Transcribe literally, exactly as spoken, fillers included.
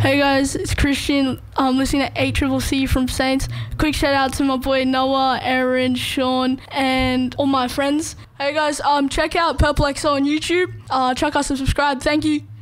Hey guys, it's Christian. I'm listening to A Triple C from Saints. Quick shout out to my boy Noah, Aaron, Sean, and all my friends. Hey guys, um, check out Purple X O on YouTube. Uh, check us and subscribe. Thank you.